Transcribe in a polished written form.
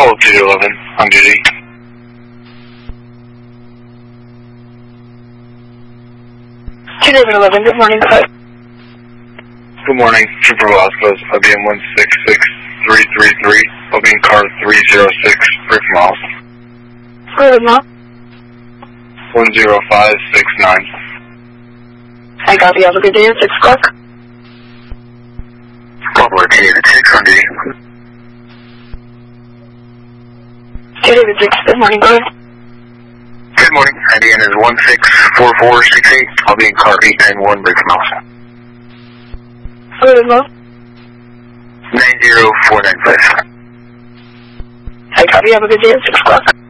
Call 211 on duty. David 11, good morning, sir. Good morning, Trooper Velasquez, IBM 166333, I'll be in car 306, brief miles. Good morning. 10569. I copy, have a good day at 6 o'clock. Papa, David 6 on duty. David 6, good morning, go ahead. Good morning, IBM is 164468, I'll be in car 891, brief miles. Good morning. 90495. I copy, have a good day at 6 o'clock.